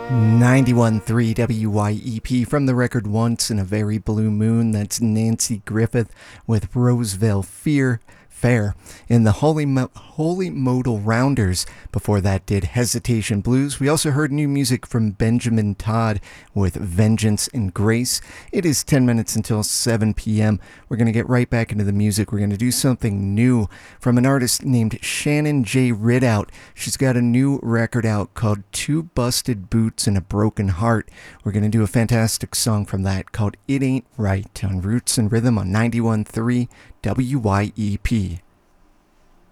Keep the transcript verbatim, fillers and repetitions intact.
ninety-one point three W Y E P from the record Once in a Very Blue Moon. That's Nancy Griffith with Roseville Fear. Fair in the Holy, Mo- Holy Modal Rounders. Before that did Hesitation Blues. We also heard new music from Benjamin Todd with Vengeance and Grace. It is ten minutes until seven p.m. We're going to get right back into the music. We're going to do something new from an artist named Shannon J. Ridout. She's got a new record out called Two Busted Boots and a Broken Heart. We're going to do a fantastic song from that called It Ain't Right on Roots and Rhythm on ninety-one point three W Y E P.